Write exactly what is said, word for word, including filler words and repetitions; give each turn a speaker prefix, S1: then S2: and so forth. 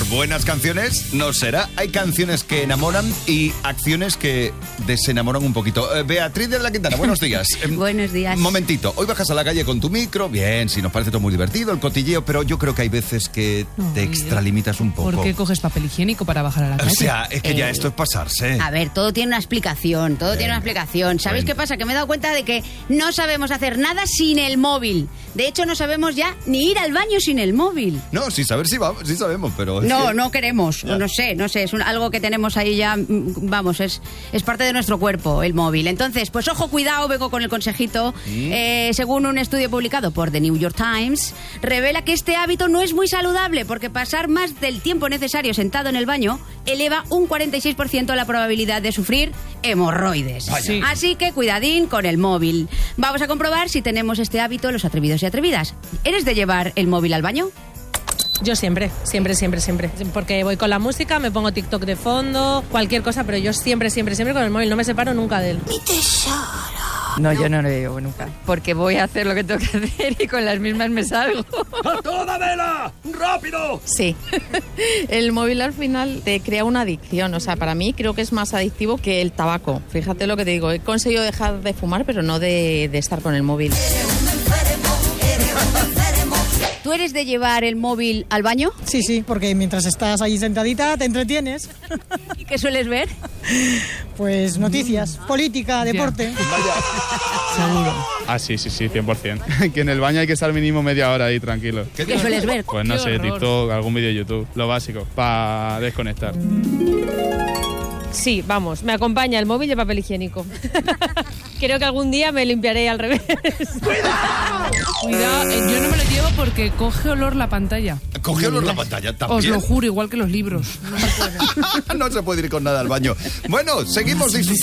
S1: buenas canciones no será. Hay canciones que enamoran y acciones que desenamoran un poquito. Eh, Beatriz de la Quintana, buenos días.
S2: Buenos días.
S1: Momentito, hoy bajas a la calle con tu micro, bien, si nos parece todo muy divertido, el cotilleo, pero yo creo que hay veces que
S3: No,
S1: te extralimitas un poco.
S3: ¿Por qué coges papel higiénico para bajar a la calle?
S1: O sea, es que ya
S2: Eh,
S1: esto es pasarse.
S2: A ver, todo tiene una explicación, todo tiene una explicación. ¿Sabéis
S1: Cuenta.
S2: qué pasa? Que me he dado cuenta de que no sabemos hacer nada sin el móvil. De hecho, no sabemos ya ni ir al baño sin el móvil.
S1: No, sin saber si vamos, sí sabemos, pero... es
S2: No,
S1: que-
S2: no queremos,
S1: Ya.
S2: no sé, no sé, es un- algo que tenemos ahí ya, mm, vamos, es, es parte de nuestro cuerpo, el móvil. Entonces, pues ojo, cuidado, vengo con el consejito. Eh, según un estudio publicado por The New York Times, revela que este hábito no es muy saludable porque pasar más del tiempo necesario sentado en el baño eleva un cuarenta y seis por ciento la probabilidad de sufrir hemorroides.
S1: Vaya.
S3: Sí.
S2: Así que cuidadín con el móvil. Vamos a comprobar si tenemos este hábito los atrevidos y atrevidas. ¿Eres de llevar el móvil al baño?
S4: Yo siempre, siempre, siempre, siempre. Porque voy con la música, me pongo TikTok de fondo, cualquier cosa, pero yo siempre, siempre, siempre con el móvil. No me separo nunca de él.
S5: No, yo no lo llevo nunca. Porque voy a hacer lo que tengo que hacer y con las mismas me salgo.
S6: ¡A toda vela! ¡Rápido!
S7: Sí. El móvil al final te crea una adicción. O sea, para mí creo que es más adictivo que el tabaco. Fíjate lo que te digo. He conseguido dejar de fumar, pero no de, de estar con el móvil.
S2: ¿Tú eres de llevar el móvil al baño?
S8: Sí, sí, porque mientras estás allí sentadita te entretienes.
S2: ¿Y qué sueles ver?
S8: Pues noticias, política, deporte.
S3: Seguro.
S9: Ah, sí, sí, sí, cien por ciento. Que en el baño hay que estar mínimo media hora ahí tranquilo.
S1: ¿Qué
S2: ¿Qué sueles ver?
S9: Pues no
S3: Qué
S9: sé,
S3: horror.
S9: TikTok, algún vídeo de YouTube, lo básico, para desconectar.
S4: Sí, vamos, me acompaña el móvil y el papel higiénico. Creo que algún día me limpiaré al revés.
S3: Cuidado, eh, yo no me lo llevo porque coge olor la pantalla.
S1: Coge olor la pantalla también.
S3: Os lo juro, igual que los libros. No me puedo.
S1: No se puede ir con nada al baño. Bueno, seguimos disfrutando.